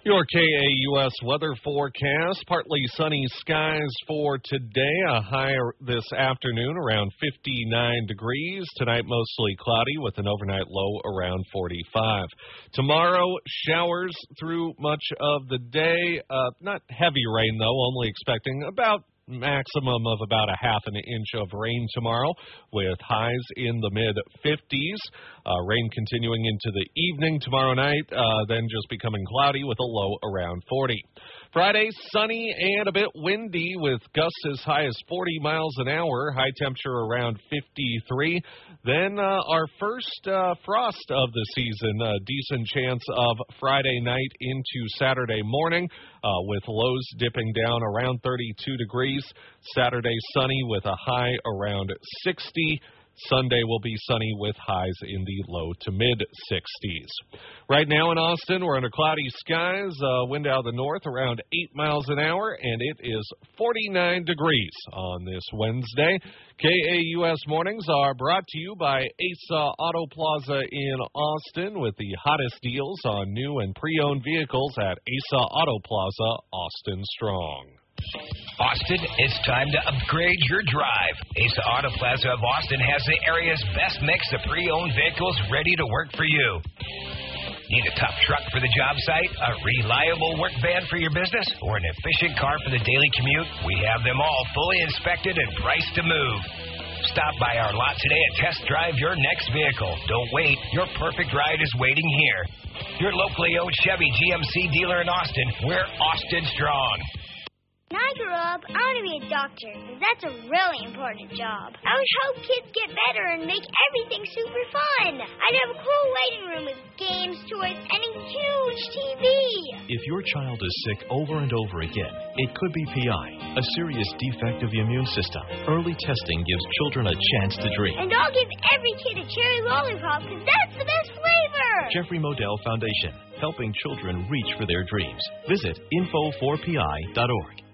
Your KAUS weather forecast, partly sunny skies for today, a high this afternoon around 59 degrees. Tonight mostly cloudy with an overnight low around 45. Tomorrow, showers through much of the day. Not heavy rain though, only expecting about maximum of about a half an inch of rain tomorrow with highs in the mid-50s. Rain continuing into the evening tomorrow night, then just becoming cloudy with a low around 40. Friday, sunny and a bit windy with gusts as high as 40 miles an hour, high temperature around 53. Then our first frost of the season, a decent chance of Friday night into Saturday morning with lows dipping down around 32 degrees. Saturday sunny with a high around 60. Sunday will be sunny with highs in the low to mid-60s. Right now in Austin, we're under cloudy skies, wind out of the north around 8 miles an hour, and it is 49 degrees on this Wednesday. KAUS Mornings are brought to you by Asa Auto Plaza in Austin with the hottest deals on new and pre-owned vehicles at Asa Auto Plaza, Austin Strong. Austin, it's time to upgrade your drive. Asa Auto Plaza of Austin has the area's best mix of pre-owned vehicles ready to work for you. Need a tough truck for the job site, a reliable work van for your business, or an efficient car for the daily commute? We have them all fully inspected and priced to move. Stop by our lot today and test drive your next vehicle. Don't wait. Your perfect ride is waiting here. Your locally owned Chevy GMC dealer in Austin. We're Austin Strong. When I grow up, I want to be a doctor, because that's a really important job. I would help kids get better and make everything super fun. I'd have a cool waiting room with games, toys, and a huge TV. If your child is sick over and over again, it could be PI, a serious defect of the immune system. Early testing gives children a chance to dream. And I'll give every kid a cherry lollipop, because that's the best flavor. Jeffrey Modell Foundation, helping children reach for their dreams. Visit info4pi.org.